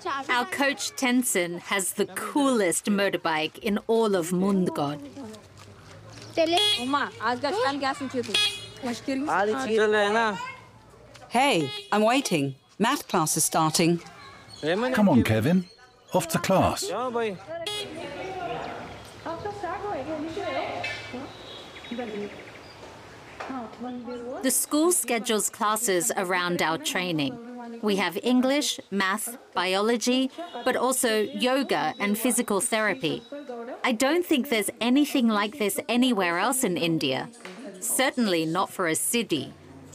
Our coach Tenzin has the coolest motorbike in all of Mundgod. Hey, I'm waiting. Math class is starting. Come on, Kevin. Off to class. The school schedules classes around our training. We have English, math, biology, but also yoga and physical therapy. I don't think there's anything like this anywhere else in India. Certainly not for a Siddhi.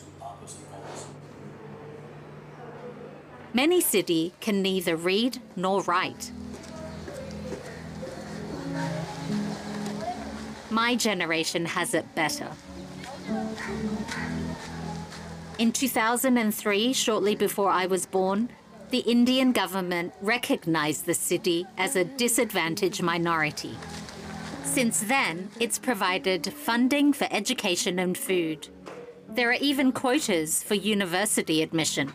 Many Siddhi can neither read nor write. My generation has it better. In 2003, shortly before I was born, the Indian government recognized the Siddhi as a disadvantaged minority. Since then, it's provided funding for education and food. There are even quotas for university admission.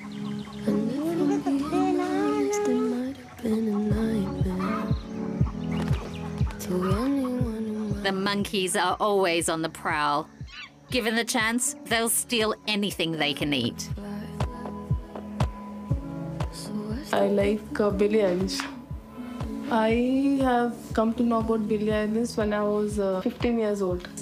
The monkeys are always on the prowl. Given the chance, they'll steal anything they can eat. I like Billie Eilish. I have come to know about Billie Eilish when I was 15 years old.